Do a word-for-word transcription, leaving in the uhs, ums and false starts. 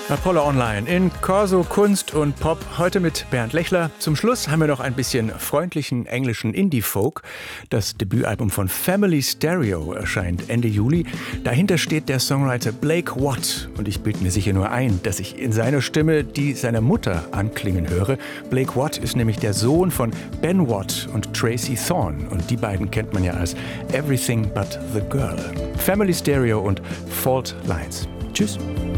Apollo Online in Corso Kunst und Pop. Heute mit Bernd Lechler. Zum Schluss haben wir noch ein bisschen freundlichen englischen Indie-Folk. Das Debütalbum von Family Stereo erscheint Ende Juli. Dahinter steht der Songwriter Blake Watt. Und ich bilde mir sicher nur ein, dass ich in seiner Stimme die seiner Mutter anklingen höre. Blake Watt ist nämlich der Sohn von Ben Watt und Tracy Thorn. Und die beiden kennt man ja als Everything But The Girl. Family Stereo und Fault Lines. Tschüss.